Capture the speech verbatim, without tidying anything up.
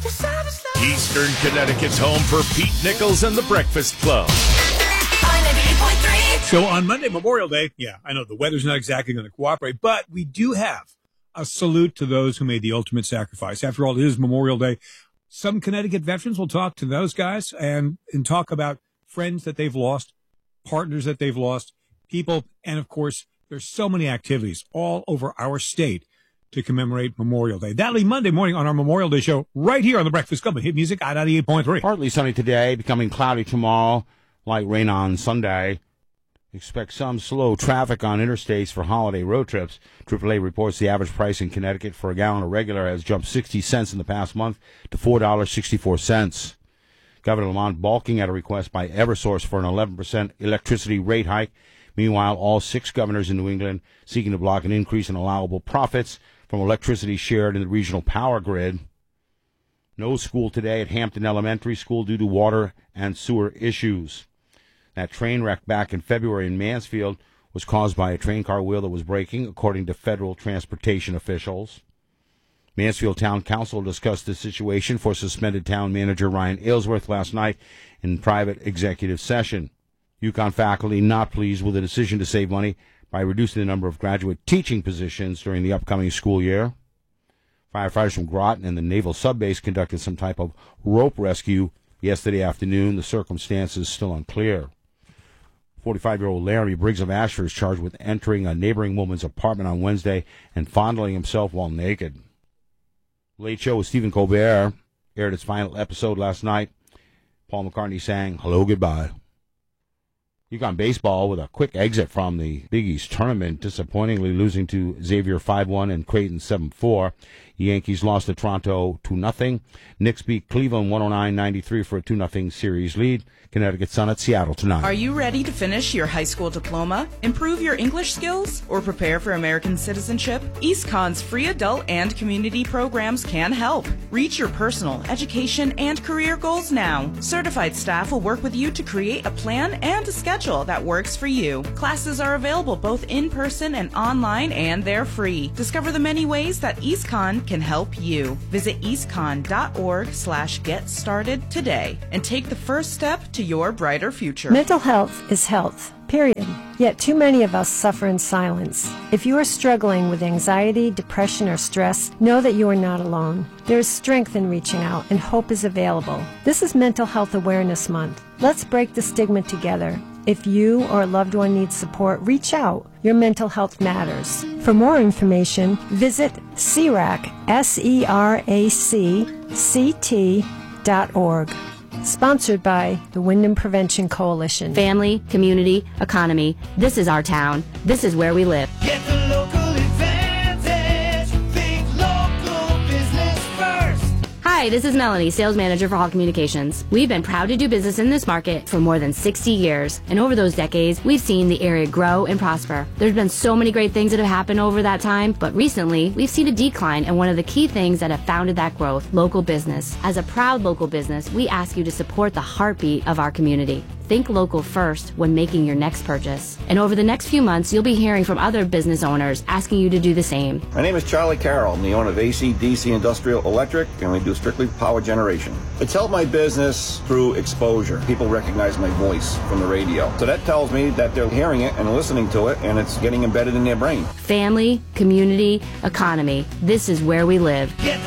Eastern Connecticut's home for Pete Nichols and the Breakfast Club. So on Monday, Memorial Day, yeah, I know the weather's not exactly going to cooperate, but we do have a salute to those who made the ultimate sacrifice. After all, it is Memorial Day. Some Connecticut veterans will talk to those guys and, and talk about friends that they've lost, partners that they've lost, people, and of course, there's so many activities all over our state to commemorate Memorial Day. That'll be Monday morning on our Memorial Day show right here on the Breakfast Club. Hit music, I ninety-eight point three. Partly sunny today, becoming cloudy tomorrow, light rain on Sunday. Expect some slow traffic on interstates for holiday road trips. triple A reports the average price in Connecticut for a gallon of regular has jumped sixty cents in the past month to four dollars and sixty-four cents. Governor Lamont balking at a request by Eversource for an eleven percent electricity rate hike. Meanwhile, all six governors in New England seeking to block an increase in allowable profits from electricity shared in the regional power grid. No school today at Hampton Elementary School due to water and sewer issues. That train wreck back in February in Mansfield was caused by a train car wheel that was breaking, according to federal transportation officials. Mansfield Town Council discussed the situation for suspended town manager Ryan Aylesworth last night in private executive session. UConn faculty not pleased with the decision to save money by reducing the number of graduate teaching positions during the upcoming school year. Firefighters from Groton and the Naval Subbase conducted some type of rope rescue yesterday afternoon. The circumstances still unclear. forty-five-year-old Larry Briggs of Ashford is charged with entering a neighboring woman's apartment on Wednesday and fondling himself while naked. Late Show with Stephen Colbert aired its final episode last night. Paul McCartney sang Hello Goodbye. UConn baseball with a quick exit from the Big East tournament, disappointingly losing to Xavier five one and Creighton seven four. Yankees lost to Toronto two nothing. Knicks beat Cleveland one oh nine ninety-three for a two nothing series lead. Connecticut Sun at Seattle tonight. Are you ready to finish your high school diploma, improve your English skills, or prepare for American citizenship? EastCon's free adult and community programs can help. Reach your personal, education, and career goals now. Certified staff will work with you to create a plan and a schedule that works for you. Classes are available both in person and online, and they're free. Discover the many ways that EastCon can help you. Visit eastcon.org slash get started today and take the first step to your brighter future. Mental health is health, period. Yet too many of us suffer in silence. If you are struggling with anxiety, depression, or stress, know that you are not alone. There is strength in reaching out, and hope is available. This is Mental Health Awareness Month. Let's break the stigma together. If you or a loved one needs support, reach out. Your mental health matters. For more information, visit C R A C, S E R A C, C T dot org. Sponsored by the Wyndham Prevention Coalition. Family, community, economy. This is our town. This is where we live. Get the local advantage. Think local business first. Hi, this is Melanie, sales manager for Hall Communications. We've been proud to do business in this market for more than sixty years, and over those decades, we've seen the area grow and prosper. There's been so many great things that have happened over that time, but recently, we've seen a decline in one of the key things that have founded that growth, local business. As a proud local business, we ask you to support the heartbeat of our community. Think local first when making your next purchase. And over the next few months, you'll be hearing from other business owners asking you to do the same. My name is Charlie Carroll. I'm the owner of A C D C Industrial Electric, and we do strictly power generation. It's helped my business through exposure. People recognize my voice from the radio. So that tells me that they're hearing it and listening to it, and it's getting embedded in their brain. Family, community, economy. This is where we live. Get